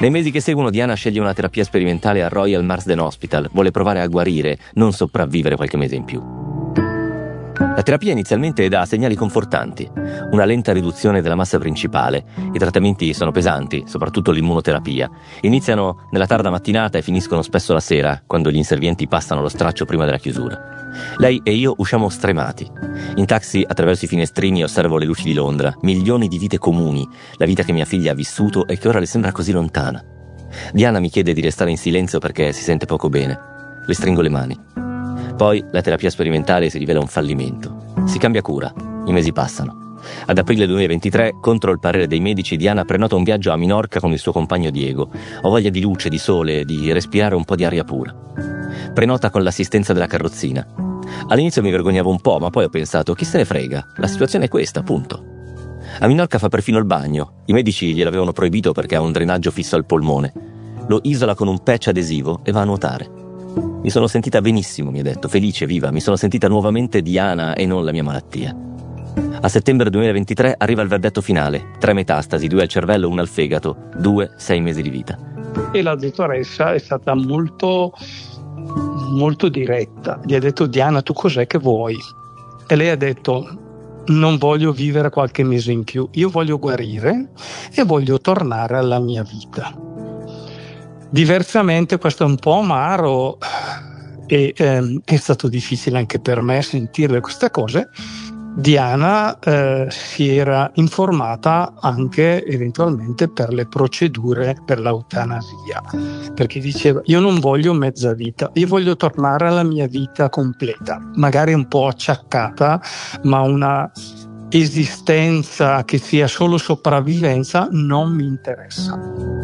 Nei mesi che seguono Diana sceglie una terapia sperimentale al Royal Marsden Hospital. Vuole provare a guarire, non sopravvivere qualche mese in più. La terapia inizialmente dà segnali confortanti, una lenta riduzione della massa principale. I trattamenti sono pesanti, soprattutto l'immunoterapia. Iniziano nella tarda mattinata e finiscono spesso la sera, quando gli inservienti passano lo straccio prima della chiusura. Lei e io usciamo stremati. In taxi, attraverso i finestrini, osservo le luci di Londra, milioni di vite comuni, la vita che mia figlia ha vissuto e che ora le sembra così lontana. Diana mi chiede di restare in silenzio perché si sente poco bene. Le stringo le mani. Poi la terapia sperimentale si rivela un fallimento. Si cambia cura. I mesi passano. Ad aprile 2023, contro il parere dei medici, Diana prenota un viaggio a Minorca con il suo compagno Diego. Ho voglia di luce, di sole, di respirare un po' di aria pura. Prenota con l'assistenza della carrozzina. All'inizio mi vergognavo un po', ma poi ho pensato, chi se ne frega? La situazione è questa, punto. A Minorca fa perfino il bagno. I medici gliel'avevano proibito perché ha un drenaggio fisso al polmone. Lo isola con un patch adesivo e va a nuotare. Mi sono sentita benissimo, mi ha detto, felice, viva. Mi sono sentita nuovamente Diana e non la mia malattia. A settembre 2023 arriva il verdetto finale. 3 metastasi, 2 al cervello, 1 al fegato, 2 6 mesi di vita. E la dottoressa è stata molto diretta. Gli ha detto: Diana, tu cos'è che vuoi? E lei ha detto: non voglio vivere qualche mese in più, io voglio guarire e voglio tornare alla mia vita. Diversamente, questo è un po' amaro e è stato difficile anche per me sentire queste cose. Diana si era informata anche eventualmente per le procedure per l'eutanasia, perché diceva: io non voglio mezza vita, io voglio tornare alla mia vita completa, magari un po' acciaccata, ma una esistenza che sia solo sopravvivenza non mi interessa.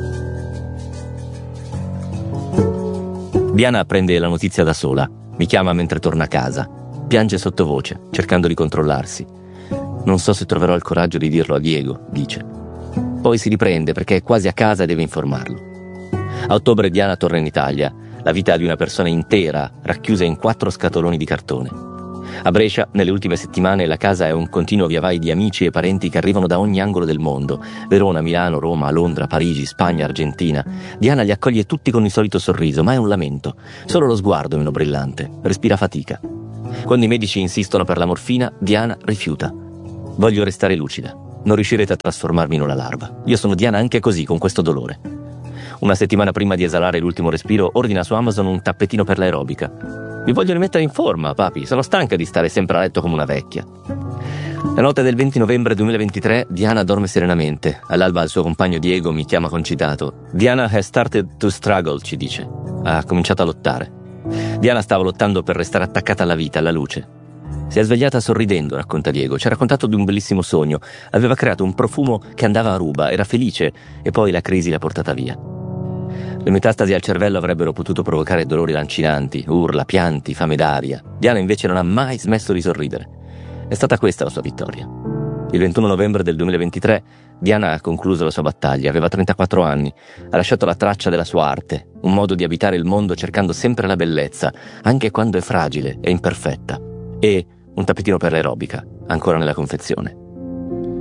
Diana prende la notizia da sola, mi chiama mentre torna a casa, piange sottovoce, cercando di controllarsi. Non so se troverò il coraggio di dirlo a Diego, dice. Poi si riprende perché è quasi a casa e deve informarlo. A ottobre Diana torna in Italia, la vita di una persona intera, racchiusa in 4 scatoloni di cartone. A Brescia, nelle ultime settimane, la casa è un continuo via vai di amici e parenti che arrivano da ogni angolo del mondo. Verona, Milano, Roma, Londra, Parigi, Spagna, Argentina. Diana li accoglie tutti con il solito sorriso, ma è un lamento. Solo lo sguardo è meno brillante. Respira fatica. Quando i medici insistono per la morfina, Diana rifiuta. Voglio restare lucida. Non riuscirete a trasformarmi in una larva. Io sono Diana anche così, con questo dolore. Una settimana prima di esalare l'ultimo respiro, ordina su Amazon un tappetino per l'aerobica. Mi voglio rimettere in forma, papi. Sono stanca di stare sempre a letto come una vecchia. La notte del 20 novembre 2023, Diana dorme serenamente. All'alba il suo compagno Diego mi chiama concitato. Diana has started to struggle, ci dice. Ha cominciato a lottare. Diana stava lottando per restare attaccata alla vita, alla luce. Si è svegliata sorridendo, racconta Diego. Ci ha raccontato di un bellissimo sogno. Aveva creato un profumo che andava a ruba, era felice, e poi la crisi l'ha portata via. Le metastasi al cervello avrebbero potuto provocare dolori lancinanti, urla, pianti, fame d'aria. Diana invece non ha mai smesso di sorridere. È stata questa la sua vittoria. Il 21 novembre del 2023 Diana ha concluso la sua battaglia, aveva 34 anni, ha lasciato la traccia della sua arte, un modo di abitare il mondo cercando sempre la bellezza, anche quando è fragile e imperfetta, e un tappetino per l'aerobica, ancora nella confezione.